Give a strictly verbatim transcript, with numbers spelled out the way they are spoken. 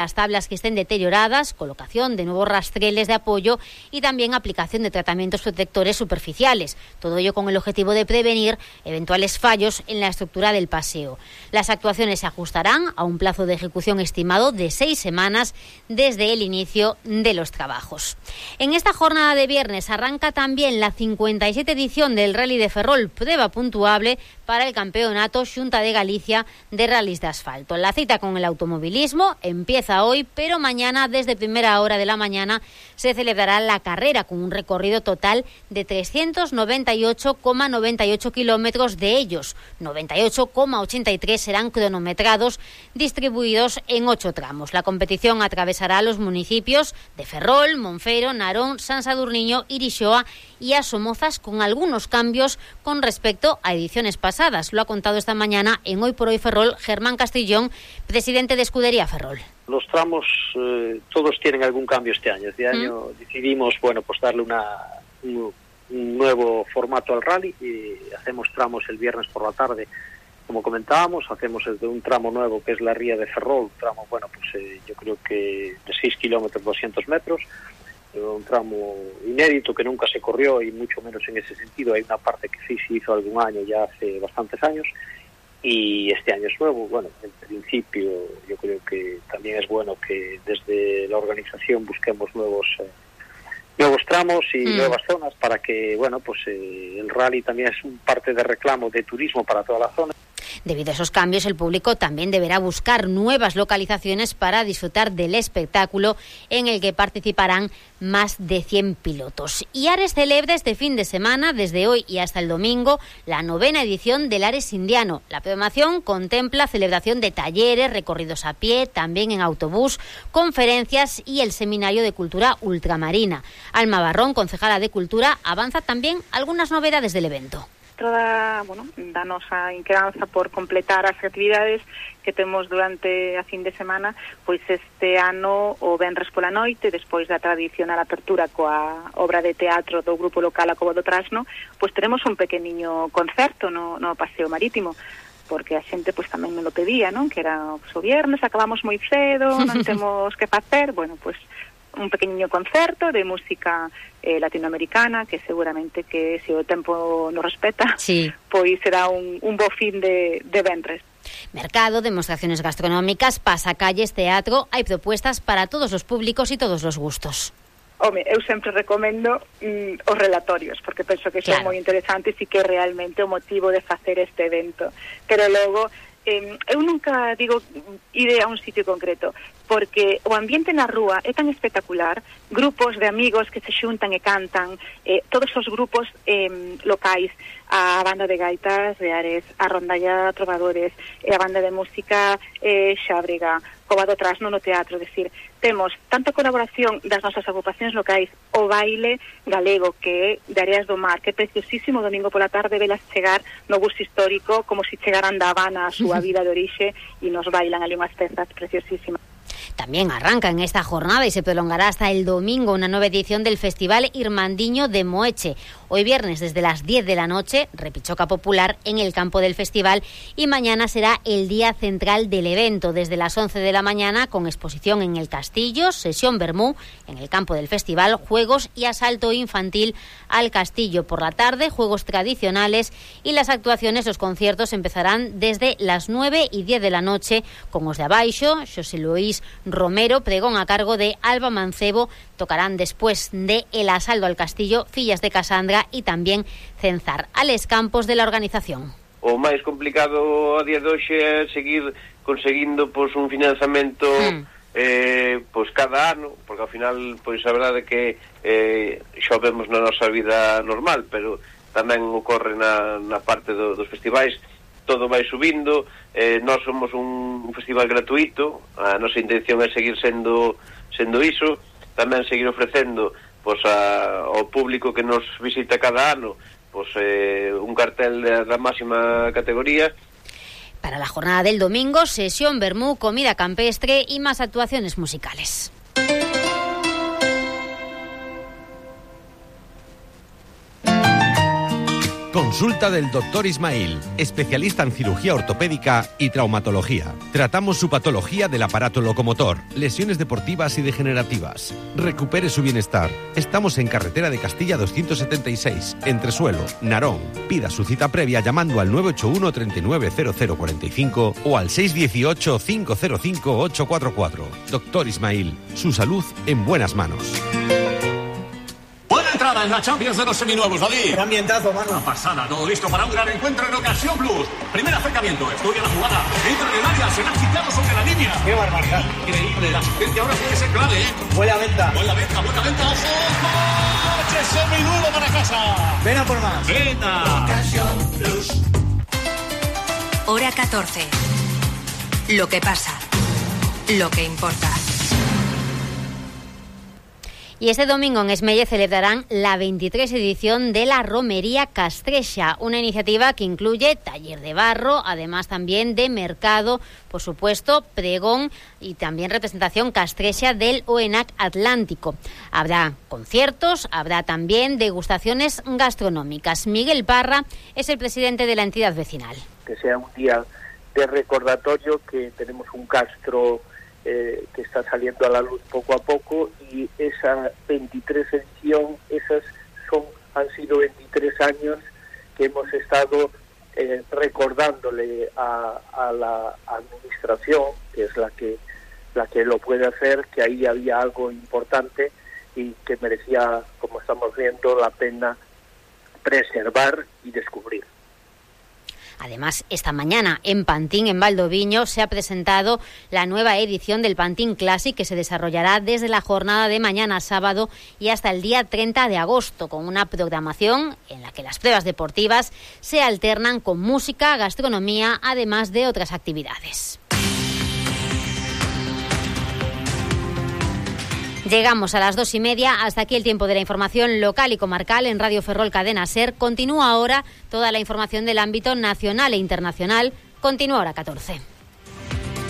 las tablas que estén deterioradas, colocación de nuevos rastreles de apoyo y también aplicación de tratamientos protectores superficiales. Todo ello con el objetivo de prevenir eventuales fallos en la estructura del paseo. Las actuaciones se ajustarán a un plazo de ejecución estimado de seis semanas desde el inicio de los trabajos. En esta jornada de viernes arranca también la cincuenta y siete edición del Rally de Ferrol, prueba puntuable para el campeonato Xunta de Galicia de rallies de asfalto. La cita con el automovilismo empieza hoy, pero mañana desde primera hora de la mañana se celebrará la carrera con un recorrido total de trescientos noventa y ocho coma noventa y ocho kilómetros. De ellos, noventa y ocho coma ochenta y tres serán cronometrados, distribuidos en ocho tramos. La competición atravesará los municipios de Ferrol, Monfero, Narón, San Sadurniño, Irixoa y a Somozas, con algunos cambios con respecto a ediciones pasadas. Lo ha contado esta mañana en Hoy por Hoy Ferrol Germán Castrillón, presidente de Escudería Ferrol. Los tramos eh, todos tienen algún cambio este año. Este año mm. decidimos, bueno, pues darle una, un, un nuevo formato al rally y hacemos tramos el viernes por la tarde. Como comentábamos, hacemos desde un tramo nuevo que es la Ría de Ferrol, un tramo, bueno, pues eh, yo creo que de seis kilómetros, doscientos metros, un tramo inédito que nunca se corrió y mucho menos en ese sentido. Hay una parte que sí se hizo algún año, ya hace bastantes años, y este año es nuevo. Bueno, en principio yo creo que también es bueno que desde la organización busquemos nuevos eh, nuevos tramos y mm. nuevas zonas para que, bueno, pues eh, el rally también es un parte de reclamo de turismo para toda la zona. Debido a esos cambios, el público también deberá buscar nuevas localizaciones para disfrutar del espectáculo en el que participarán más de cien pilotos. Y Ares celebra este fin de semana, desde hoy y hasta el domingo, la novena edición del Ares Indiano. La programación contempla celebración de talleres, recorridos a pie, también en autobús, conferencias y el Seminario de Cultura Ultramarina. Alma Barrón, concejala de Cultura, avanza también algunas novedades del evento. Toda, bueno, danos a inquedanza por completar as actividades que temos durante a fin de semana, pois este ano o venres pola noite, despois da tradicional apertura coa obra de teatro do grupo local A Cova do Trasno, pois teremos un pequeniño concerto no, no Paseo Marítimo, porque a xente pois tamén me lo pedía, non? Que era pois, o viernes, acabamos moi cedo, non temos que facer, bueno, pois un pequeniño concerto de música eh, latinoamericana, que seguramente que se o tempo nos respeta, sí. pois será un, un bo fin de, de venres. Mercado, demostraciones gastronómicas, pasacalles, teatro, hai propuestas para todos os públicos e todos os gustos. Home, eu sempre recomendo mm, os relatorios, porque penso que son claro. moi interesantes e que é realmente o motivo de facer este evento. Pero logo, eh, eu nunca digo ir a un sitio concreto, porque o ambiente na rúa é tan espectacular, grupos de amigos que se xuntan e cantan, eh, todos os grupos eh, locais, a banda de gaitas de Ares, a rondalla Trovadores, e a banda de música eh, Xábrega, Cova do Trasno no teatro, é dicir, temos tanta colaboración das nosas agrupacións locais, o baile galego que é de Areas do Mar, que é preciosísimo domingo pola tarde velas chegar no bus histórico como se chegaran da Habana a súa vida de orixe e nos bailan ali unhas pezas preciosísimas. También arranca en esta jornada y se prolongará hasta el domingo una nueva edición del Festival Irmandiño de Moeche. Hoy viernes desde las diez de la noche, repichoca popular en el campo del festival, y mañana será el día central del evento desde las once de la mañana con exposición en el castillo, sesión vermú en el campo del festival, juegos y asalto infantil al castillo. Por la tarde, juegos tradicionales y las actuaciones, los conciertos empezarán desde las nueve y diez de la noche con Os de Abaixo, Xosé Luis Romero, pregón a cargo de Alba Mancebo. Tocarán después de El asalto al castillo, Fillas de Casandra y también Cenzar. Alex Campos, de la organización. O máis complicado a día de hoxe é seguir conseguindo pois, un financiamento mm. eh, pois, cada ano, porque ao final pois, a verdade é que eh, xa vemos na nosa vida normal, pero tamén ocorre na, na parte do, dos festivais. Todo vai subindo, eh, nós somos un, un festival gratuito, a nosa intención é seguir sendo sendo iso, tamén seguir ofrecendo pois, a, ao público que nos visita cada ano pois, eh, un cartel da, da máxima categoría. Para la jornada del domingo, sesión vermú, comida campestre y más actuaciones musicales. Consulta del doctor Ismail, especialista en cirugía ortopédica y traumatología. Tratamos su patología del aparato locomotor, lesiones deportivas y degenerativas. Recupere su bienestar. Estamos en carretera de Castilla doscientos setenta y seis, Entresuelo, Narón. Pida su cita previa llamando al nueve ocho uno, treinta y nueve, cero cero cuarenta y cinco o al seis uno ocho, cinco cero cinco, ocho cuatro cuatro. Doctor Ismail, su salud en buenas manos. Buena entrada en la Champions de los seminuevos, David. Qué ambientazo, mano. Una pasada, todo listo para un gran encuentro en Ocasión Plus. Primer acercamiento, estudia la jugada. Entra en el área, se la ha quitado sobre la línea. Qué barbaridad. Increíble, la asistencia ahora puede ser clave, ¿eh? Buena venta. Buena venta, buena venta, ojo. ¡Coche seminuevo para casa! Ven a por más. ¡Venta! Ocasión Plus. Hora catorce. Lo que pasa. Lo que importa. Y este domingo en Esmelle celebrarán la veintitrés edición de la Romería Castrexa, una iniciativa que incluye taller de barro, además también de mercado, por supuesto, pregón y también representación castrexa del OENAC Atlántico. Habrá conciertos, habrá también degustaciones gastronómicas. Miguel Parra es el presidente de la entidad vecinal. Que sea un día de recordatorio que tenemos un castro Eh, que está saliendo a la luz poco a poco, y esa veintitrés edición, esas son han sido veintitrés años que hemos estado eh, recordándole a, a la administración, que es la que la que lo puede hacer, que ahí había algo importante y que merecía, como estamos viendo, la pena preservar y descubrir. Además, esta mañana en Pantín, en Valdoviño, se ha presentado la nueva edición del Pantín Classic, que se desarrollará desde la jornada de mañana sábado y hasta el día treinta de agosto, con una programación en la que las pruebas deportivas se alternan con música, gastronomía, además de otras actividades. Llegamos a las dos y media, hasta aquí el tiempo de la información local y comarcal en Radio Ferrol Cadena SER. Continúa ahora toda la información del ámbito nacional e internacional. Continúa hora catorce.